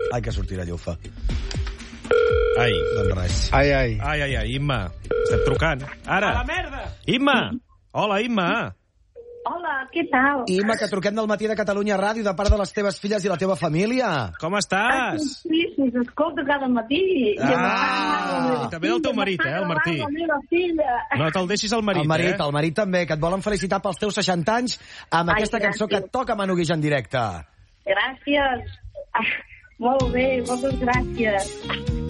Ai, que sortirà llufa. Ai. Doncs res. Ai, Imma. Estem trucant. Ara. A la merda! Imma! Hola, Imma. Hola, què tal? Imma, que truquem del Matí de Catalunya Ràdio de part de les teves filles i la teva família. Com estàs? Sí, s'escolta cada matí. I també del teu marit, el Martí. La meva filla. No te'l deixis al marit, El marit també, que et volen felicitar pels teus 60 anys amb aquesta cançó que et toca Manu Guix en directe. Gràcies. Molt bé, moltes gràcies.